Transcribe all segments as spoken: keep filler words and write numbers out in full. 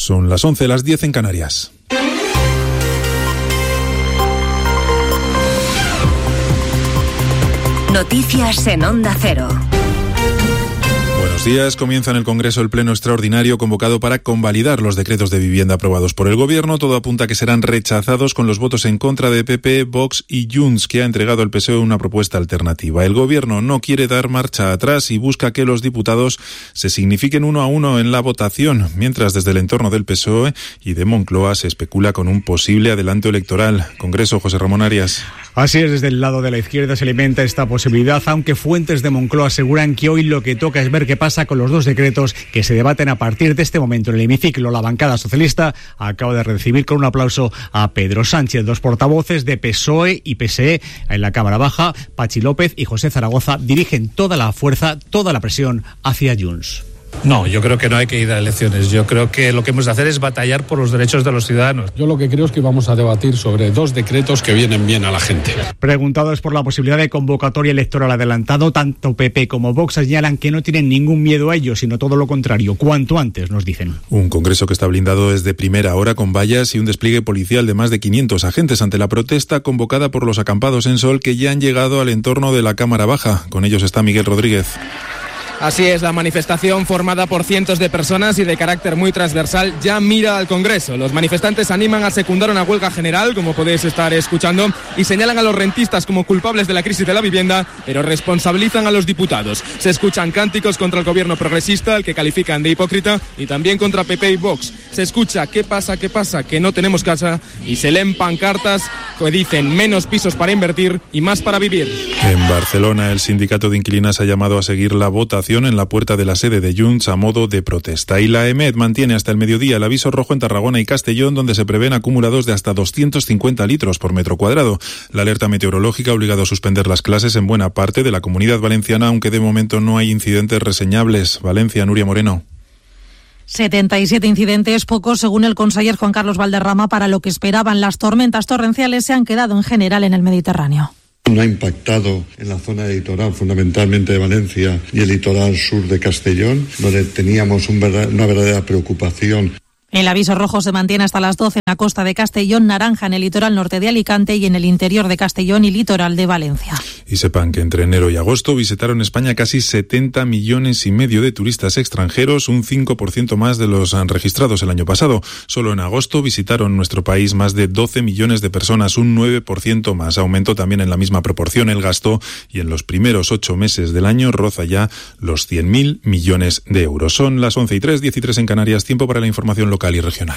Son las once, las diez en Canarias. Noticias en Onda Cero. Buenos días. Comienza en el Congreso el pleno extraordinario convocado para convalidar los decretos de vivienda aprobados por el Gobierno. Todo apunta a que serán rechazados con los votos en contra de P P, Vox y Junts, que ha entregado al P S O E una propuesta alternativa. El Gobierno no quiere dar marcha atrás y busca que los diputados se signifiquen uno a uno en la votación, mientras desde el entorno del P S O E y de Moncloa se especula con un posible adelanto electoral. Congreso, José Ramón Arias. Así es, desde el lado de la izquierda se alimenta esta posibilidad, aunque fuentes de Moncloa aseguran que hoy lo que toca es ver qué pasa con los dos decretos que se debaten a partir de este momento en el hemiciclo. La bancada socialista acaba de recibir con un aplauso a Pedro Sánchez. Dos portavoces de P S O E y P S E en la Cámara Baja, Pachi López y José Zaragoza, dirigen toda la fuerza, toda la presión hacia Junts. No, yo creo que no hay que ir a elecciones. Yo creo que lo que hemos de hacer es batallar por los derechos de los ciudadanos. Yo lo que creo es que vamos a debatir sobre dos decretos que vienen bien a la gente. Preguntados por la posibilidad de convocatoria electoral adelantado, tanto P P como Vox señalan que no tienen ningún miedo a ello, sino todo lo contrario, cuanto antes, nos dicen. Un Congreso que está blindado desde primera hora con vallas y un despliegue policial de más de quinientos agentes ante la protesta convocada por los acampados en Sol que ya han llegado al entorno de la Cámara Baja. Con ellos está Miguel Rodríguez. Así es, la manifestación formada por cientos de personas y de carácter muy transversal ya mira al Congreso. Los manifestantes animan a secundar una huelga general, como podéis estar escuchando, y señalan a los rentistas como culpables de la crisis de la vivienda, pero responsabilizan a los diputados. Se escuchan cánticos contra el gobierno progresista, el que califican de hipócrita, y también contra P P y Vox. Se escucha ¿qué pasa, qué pasa? Que no tenemos casa, y se leen pancartas que dicen menos pisos para invertir y más para vivir. En Barcelona, el sindicato de inquilinas ha llamado a seguir la votación en la puerta de la sede de Junts a modo de protesta. Y la E M E D mantiene hasta el mediodía el aviso rojo en Tarragona y Castellón, donde se prevén acumulados de hasta doscientos cincuenta litros por metro cuadrado. La alerta meteorológica ha obligado a suspender las clases en buena parte de la Comunidad Valenciana, aunque de momento no hay incidentes reseñables. Valencia, Nuria Moreno. setenta y siete incidentes, pocos según el conseller Juan Carlos Valderrama para lo que esperaban. Las tormentas torrenciales se han quedado en general en el Mediterráneo. No ha impactado en la zona de litoral, fundamentalmente de Valencia y el litoral sur de Castellón, donde teníamos un verdad, una verdadera preocupación. El aviso rojo se mantiene hasta las doce en la costa de Castellón, naranja en el litoral norte de Alicante y en el interior de Castellón y litoral de Valencia. Y sepan que entre enero y agosto visitaron España casi setenta millones y medio de turistas extranjeros, un cinco por ciento más de los registrados el año pasado. Solo en agosto visitaron nuestro país más de doce millones de personas, un nueve por ciento más. Aumentó también en la misma proporción el gasto y en los primeros ocho meses del año roza ya los cien mil millones de euros. Son las once y tres, diez y tres en Canarias, tiempo para la información local y regional.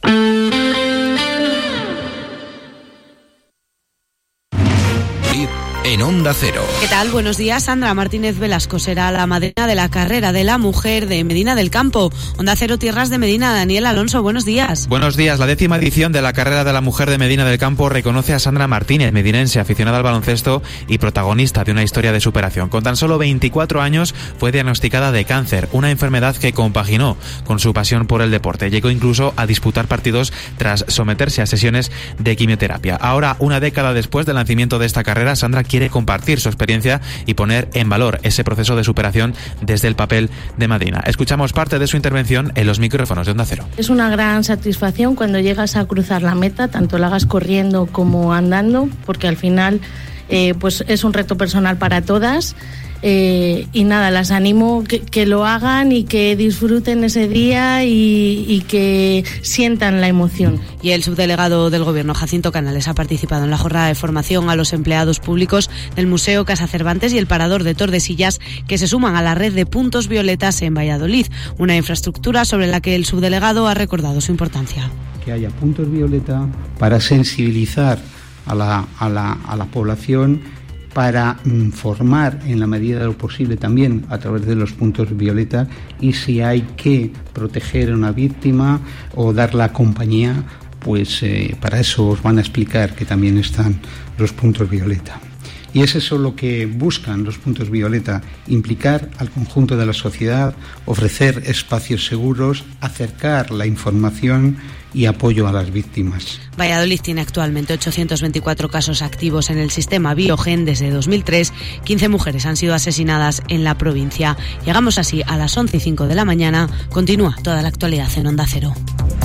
En Onda Cero. ¿Qué tal? Buenos días. Sandra Martínez Velasco será la madrina de la carrera de la mujer de Medina del Campo. Onda Cero Tierras de Medina. Daniel Alonso, buenos días. Buenos días. La décima edición de la carrera de la mujer de Medina del Campo reconoce a Sandra Martínez, medinense, aficionada al baloncesto y protagonista de una historia de superación. Con tan solo veinticuatro años fue diagnosticada de cáncer, una enfermedad que compaginó con su pasión por el deporte. Llegó incluso a disputar partidos tras someterse a sesiones de quimioterapia. Ahora, una década después del nacimiento de esta carrera, Sandra quiere compartir su experiencia y poner en valor ese proceso de superación desde el papel de madrina. Escuchamos parte de su intervención en los micrófonos de Onda Cero. Es una gran satisfacción cuando llegas a cruzar la meta, tanto la hagas corriendo como andando, porque al final eh, pues es un reto personal para todas. Eh, y nada, las animo que, que lo hagan y que disfruten ese día y, y que sientan la emoción. Y el subdelegado del Gobierno, Jacinto Canales, ha participado en la jornada de formación a los empleados públicos del Museo Casa Cervantes y el Parador de Tordesillas, que se suman a la red de puntos violetas en Valladolid, una infraestructura sobre la que el subdelegado ha recordado su importancia. Que haya puntos violeta para sensibilizar a la, a la, a la población, para formar en la medida de lo posible también a través de los puntos violeta, y si hay que proteger a una víctima o dar la compañía, pues eh, para eso os van a explicar que también están los puntos violeta. Y es eso lo que buscan los puntos violeta, implicar al conjunto de la sociedad, ofrecer espacios seguros, acercar la información y apoyo a las víctimas. Valladolid tiene actualmente ochocientos veinticuatro casos activos en el sistema Biogen desde dos mil tres. quince mujeres han sido asesinadas en la provincia. Llegamos así a las once y cinco de la mañana. Continúa toda la actualidad en Onda Cero.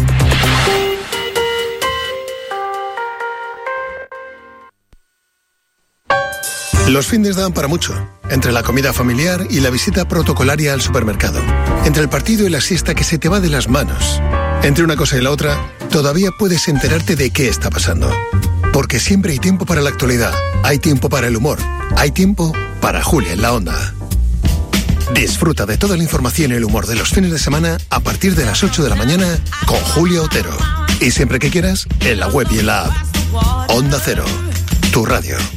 Los findes dan para mucho. Entre la comida familiar y la visita protocolaria al supermercado. Entre el partido y la siesta que se te va de las manos. Entre una cosa y la otra, todavía puedes enterarte de qué está pasando. Porque siempre hay tiempo para la actualidad. Hay tiempo para el humor. Hay tiempo para Julia en la Onda. Disfruta de toda la información y el humor de los fines de semana a partir de las ocho de la mañana con Julia Otero. Y siempre que quieras, en la web y en la app. Onda Cero, tu radio.